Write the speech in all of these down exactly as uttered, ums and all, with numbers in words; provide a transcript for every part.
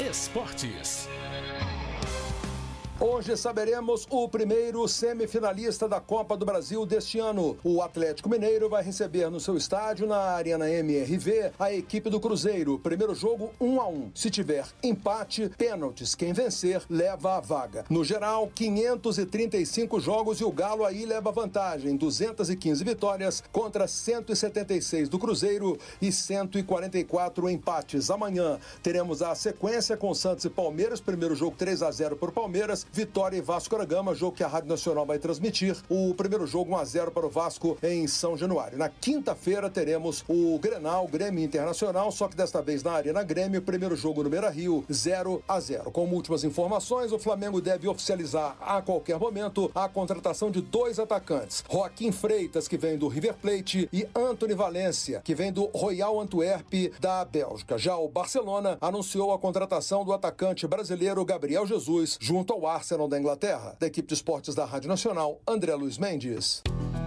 Esportes. Hoje saberemos o primeiro semifinalista da Copa do Brasil deste ano. O Atlético Mineiro vai receber no seu estádio, na Arena M R V, a equipe do Cruzeiro. Primeiro jogo um a um. Se tiver empate, pênaltis. Quem vencer, leva a vaga. No geral, quinhentos e trinta e cinco jogos e o Galo aí leva vantagem. duzentas e quinze vitórias contra cento e setenta e seis do Cruzeiro e cento e quarenta e quatro empates. Amanhã teremos a sequência com Santos e Palmeiras. Primeiro jogo três a zero para o Palmeiras. Vitória e Vasco da Gama, jogo que a Rádio Nacional vai transmitir. O primeiro jogo um a zero para o Vasco em São Januário. Na quinta-feira teremos o Grenal, Grêmio Internacional, só que desta vez na Arena Grêmio. Primeiro jogo no Beira-Rio, zero a zero. Com últimas informações, o Flamengo deve oficializar a qualquer momento a contratação de dois atacantes. Joaquim Freitas, que vem do River Plate, e Antony Valência, que vem do Royal Antwerp da Bélgica. Já o Barcelona anunciou a contratação do atacante brasileiro Gabriel Jesus junto ao Arsenal da Inglaterra. Da equipe de esportes da Rádio Nacional, André Luiz Mendes.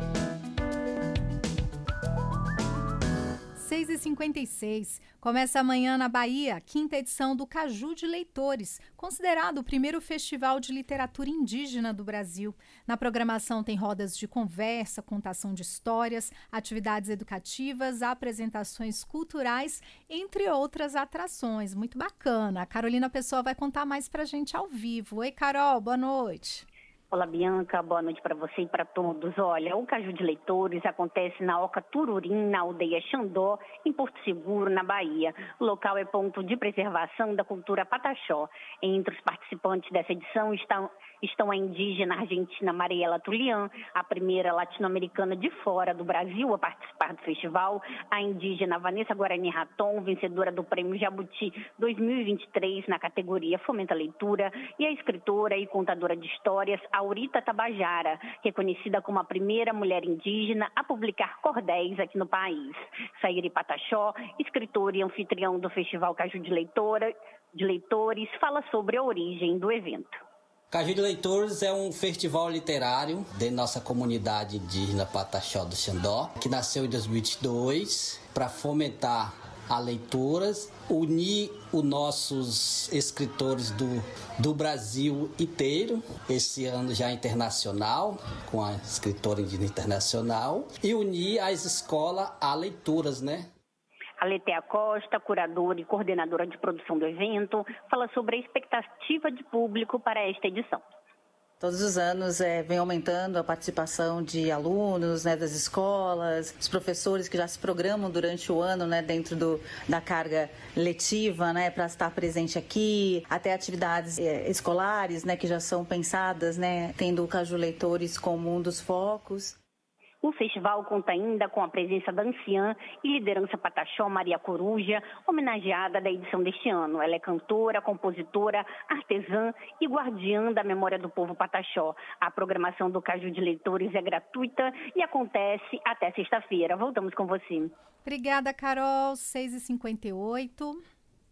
seis e cinquenta e seis. Começa amanhã na Bahia a quinta edição do Caju de Leitores, considerado o primeiro festival de literatura indígena do Brasil. Na programação tem rodas de conversa, contação de histórias, atividades educativas, apresentações culturais, entre outras atrações. Muito bacana. A Carolina Pessoa vai contar mais pra gente ao vivo. Oi, Carol, boa noite. Olá, Bianca, boa noite para você e para todos. Olha, o Caju de Leitores acontece na Oca Tururim, na aldeia Xandó, em Porto Seguro, na Bahia. O local é ponto de preservação da cultura pataxó. Entre os participantes dessa edição estão, estão a indígena argentina Mariela Tulian, a primeira latino-americana de fora do Brasil a participar do festival, a indígena Vanessa Guarani Raton, vencedora do Prêmio Jabuti dois mil e vinte e três na categoria Fomenta a Leitura, e a escritora e contadora de histórias, Aurita Tabajara, reconhecida como a primeira mulher indígena a publicar cordéis aqui no país. Saíri Pataxó, escritor e anfitrião do Festival Caju de, Leitora, de Leitores, fala sobre a origem do evento. Caju de Leitores é um festival literário de nossa comunidade indígena Pataxó do Xandó, que nasceu em dois mil e vinte e dois para fomentar a leituras, unir os nossos escritores do, do Brasil inteiro, esse ano já internacional, com a escritora indígena internacional, e unir as escolas a leituras, né? A Letéa Costa, curadora e coordenadora de produção do evento, fala sobre a expectativa de público para esta edição. Todos os anos é, vem aumentando a participação de alunos, né, das escolas, os professores que já se programam durante o ano, né, dentro do, da carga letiva, né, para estar presente aqui, até atividades é, escolares, né, que já são pensadas, né, tendo o Caju Leitores como um dos focos. O festival conta ainda com a presença da anciã e liderança pataxó Maria Coruja, homenageada da edição deste ano. Ela é cantora, compositora, artesã e guardiã da memória do povo pataxó. A programação do Caju de Leitores é gratuita e acontece até sexta-feira. Voltamos com você. Obrigada, Carol. seis e cinquenta e oito.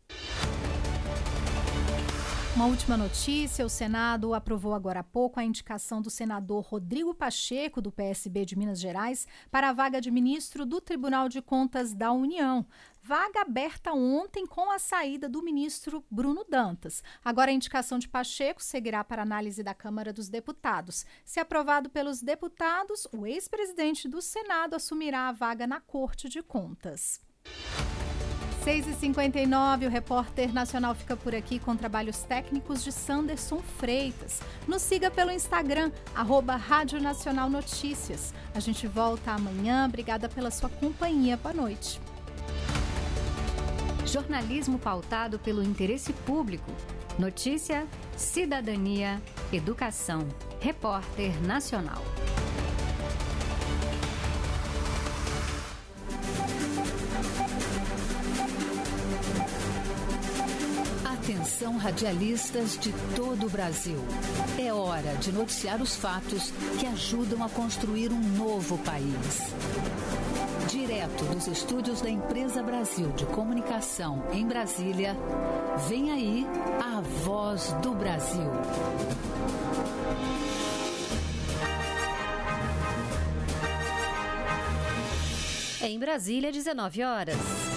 Uma última notícia, o Senado aprovou agora há pouco a indicação do senador Rodrigo Pacheco, do P S B de Minas Gerais, para a vaga de ministro do Tribunal de Contas da União. Vaga aberta ontem com a saída do ministro Bruno Dantas. Agora a indicação de Pacheco seguirá para análise da Câmara dos Deputados. Se aprovado pelos deputados, o ex-presidente do Senado assumirá a vaga na Corte de Contas. seis e cinquenta e nove, o Repórter Nacional fica por aqui com trabalhos técnicos de Sanderson Freitas. Nos siga pelo Instagram, arroba Rádio Nacional Notícias. A gente volta amanhã. Obrigada pela sua companhia. Boa noite. Jornalismo pautado pelo interesse público. Notícia, cidadania, educação. Repórter Nacional. Atenção, radialistas de todo o Brasil. É hora de noticiar os fatos que ajudam a construir um novo país. Direto dos estúdios da Empresa Brasil de Comunicação em Brasília, vem aí a Voz do Brasil. Em Brasília, dezenove horas.